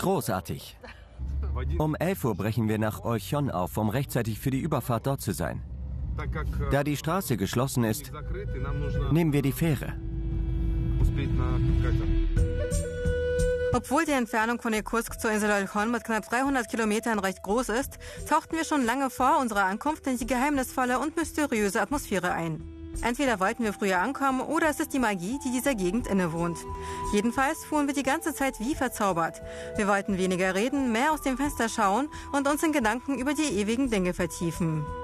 Großartig. Um 11 Uhr brechen wir nach Olchon auf, um rechtzeitig für die Überfahrt dort zu sein. Da die Straße geschlossen ist, nehmen wir die Fähre. Obwohl die Entfernung von Irkutsk zur Insel Olchon mit knapp 300 Kilometern recht groß ist, tauchten wir schon lange vor unserer Ankunft in die geheimnisvolle und mysteriöse Atmosphäre ein. Entweder wollten wir früher ankommen oder es ist die Magie, die dieser Gegend innewohnt. Jedenfalls fuhren wir die ganze Zeit wie verzaubert. Wir wollten weniger reden, mehr aus dem Fenster schauen und uns in Gedanken über die ewigen Dinge vertiefen.